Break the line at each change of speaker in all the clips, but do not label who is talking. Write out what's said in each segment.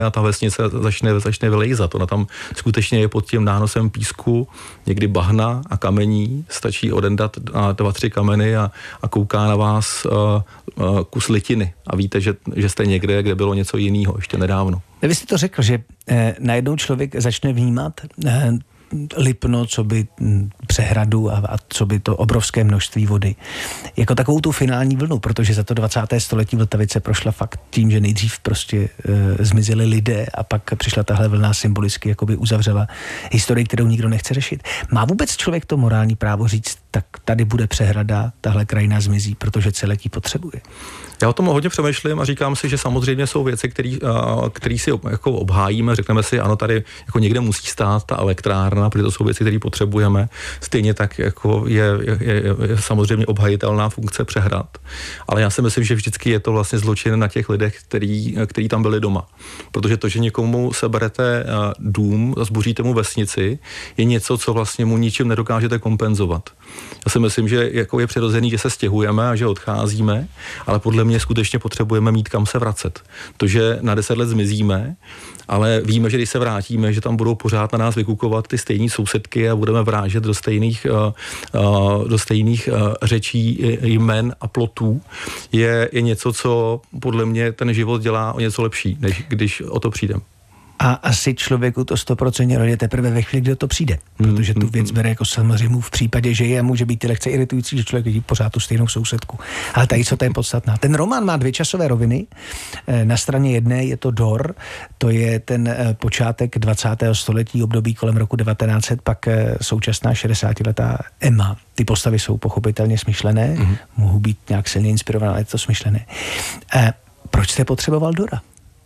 a ta vesnice začne vylejzat. Ona tam skutečně je pod tím nánosem písku, někdy bahna a kamení, stačí odendat 2-3 kameny a kouká na vás kus litiny a víte, že jste někde, kde bylo něco jiného ještě nedávno.
Vy jste to řekl, že najednou člověk začne vnímat Lipno, co by přehradu a co by to obrovské množství vody. Jako takovou tu finální vlnu, protože za to 20. století Vltavice prošla fakt tím, že nejdřív prostě zmizeli lidé a pak přišla tahle vlna symbolicky jakoby uzavřela historii, kterou nikdo nechce řešit. Má vůbec člověk to morální právo říct, tak tady bude přehrada, tahle krajina zmizí, protože celek ji potřebuje?
Já o tom hodně přemýšlím a říkám si, že samozřejmě jsou věci, které si jako obhájíme, řekneme si, ano, tady jako někde musí stát ta elektrárna, protože to jsou věci, které potřebujeme. Stejně tak jako je samozřejmě obhajitelná funkce přehrad. Ale já si myslím, že vždycky je to vlastně zločin na těch lidech, který tam byli doma. Protože to, že někomu seberete dům a zboříte mu vesnici, je něco, co vlastně mu ničím nedokážete kompenzovat. Já si myslím, že jako je přirozený, že se stěhujeme a že odcházíme, ale podle mě skutečně potřebujeme mít kam se vracet. To, že na 10 let zmizíme, ale víme, že když se vrátíme, že tam budou pořád na nás vykukovat ty stejné sousedky a budeme vrážet do stejných řečí, jmen a plotů, je něco, co podle mě ten život dělá o něco lepší, než když o to přijdeme.
A asi člověku to 100% rodí teprve ve chvíli, kdy to přijde. Protože tu věc bere jako samozřejmě v případě, že je, může být lehce iritující, že člověk vidí pořád tu stejnou sousedku. Ale tady co to je podstatná. Ten román má 2 časové roviny. Na straně jedné je to Dor, to je ten počátek 20. století, období kolem roku 1900, pak současná 60letá Emma. Ty postavy jsou pochopitelně smyšlené, mohou být nějak silně inspirované, ale je to smyšlené. Proč jste potřeboval Dora?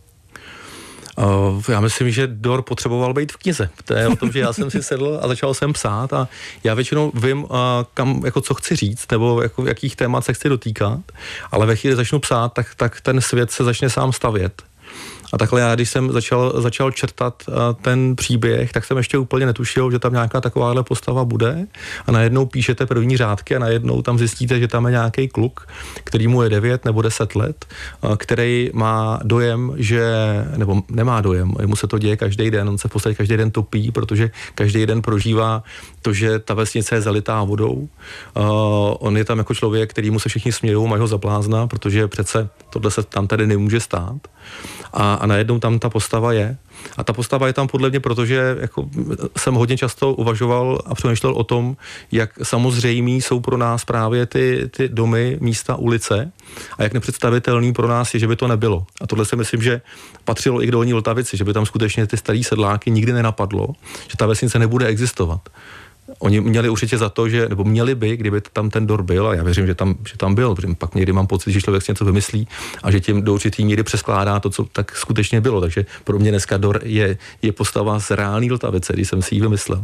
Já myslím, že Dor potřeboval být v knize. To je o tom, že já jsem si sedl a začal jsem psát a já většinou vím, kam, jako co chci říct, nebo jako jakých témat se chci dotýkat, ale ve chvíli začnu psát, tak ten svět se začne sám stavět. A takhle já, když jsem začal čertat ten příběh, tak jsem ještě úplně netušil, že tam nějaká takováhle postava bude a najednou píšete první řádky a najednou tam zjistíte, že tam je nějaký kluk, který mu je 9 nebo 10 let, který má dojem, nebo nemá dojem, mu se to děje každý den, on se v podstatě každý den topí, protože každý den prožívá to, že ta vesnice je zalitá vodou. On je tam jako člověk, který mu se všichni smějou, mají ho za blázna, protože přece tohle se tam tady nemůže stát. A najednou tam ta postava je. A ta postava je tam podle mě, protože jako jsem hodně často uvažoval a přemýšlel o tom, jak samozřejmý jsou pro nás právě ty domy, místa, ulice a jak nepředstavitelný pro nás je, že by to nebylo. A tohle si myslím, že patřilo i k Dolní Vltavici, že by tam skutečně ty starý sedláky nikdy nenapadlo, že ta vesnice nebude existovat. Oni měli určitě za to, nebo měli by, kdyby tam ten Dor byl, a já věřím, že tam byl, protože pak někdy mám pocit, že člověk si něco vymyslí a že tím do určitý míry přeskládá to, co tak skutečně bylo. Takže pro mě dneska Dor je postava z reálný Vltavice, když jsem si ji vymyslel.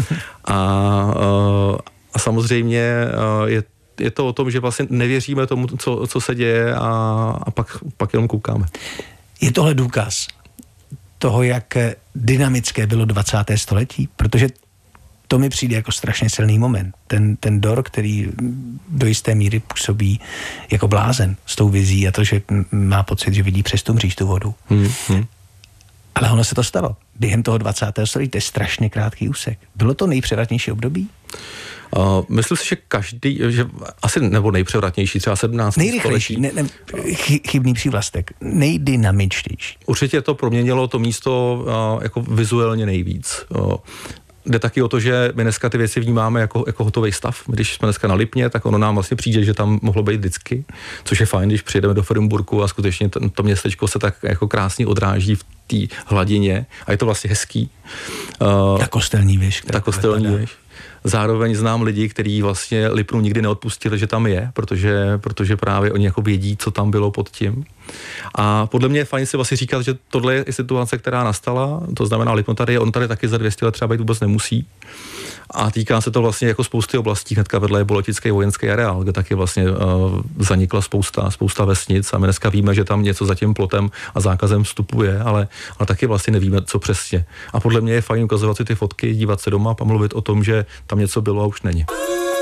A samozřejmě je to o tom, že vlastně nevěříme tomu, co se děje a pak jenom koukáme.
Je tohle důkaz toho, jak dynamické bylo 20. století? Protože to mi přijde jako strašně silný moment. Ten Dor, který do jisté míry působí jako blázen s tou vizí a to, že má pocit, že vidí přes tu mříž tu vodu. Ale ono se to stalo. Během toho 20. století, to je strašně krátký úsek. Bylo to nejpřevratnější období?
Myslím si, že asi nebo nejpřevratnější, třeba 17.
Nejrychlejší, chybný přívlastek, nejdynamičtější.
Určitě to proměnilo to místo jako vizuálně nejvíc. Jde taky o to, že my dneska ty věci vnímáme jako hotový stav. Když jsme dneska na Lipně, tak ono nám vlastně přijde, že tam mohlo být vždycky, což je fajn, když přijedeme do Frymburku a skutečně to městečko se tak jako krásně odráží v té hladině a je to vlastně hezký.
Ta kostelní věž.
Zároveň znám lidi, kteří vlastně Lipnu nikdy neodpustili, že tam je, protože právě oni jako vědí, co tam bylo pod tím. A podle mě je fajn si vlastně říkat, že tohle je situace, která nastala, to znamená Lipno tady je, on tady taky za 200 let třeba být vůbec nemusí. A týká se to vlastně jako spousty oblastí, hnedka vedle je Boletický vojenský areál, kde taky vlastně zanikla spousta vesnic a my dneska víme, že tam něco za tím plotem a zákazem vstupuje, ale taky vlastně nevíme, co přesně. A podle mě je fajn ukazovat si ty fotky, dívat se doma a mluvit o tom, že tam něco bylo a už není.